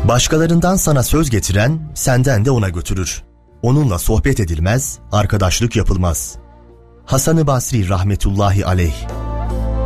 Başkalarından sana söz getiren, senden de ona götürür. Onunla sohbet edilmez, arkadaşlık yapılmaz. Hasan-ı Basri rahmetullahi aleyh.